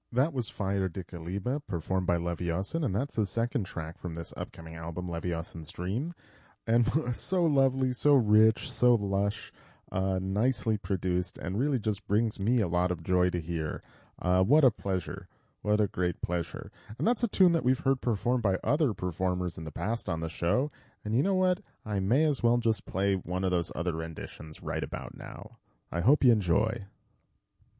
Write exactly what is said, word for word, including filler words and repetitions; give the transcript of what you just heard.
That was Fire de Caliba, performed by Leviosin, and that's the second track from this upcoming album, Leviosin's Dream. And so lovely, so rich, so lush, uh, nicely produced, and really just brings me a lot of joy to hear. Uh, what a pleasure. What a great pleasure. And that's a tune that we've heard performed by other performers in the past on the show. And you know what? I may as well just play one of those other renditions right about now. I hope you enjoy.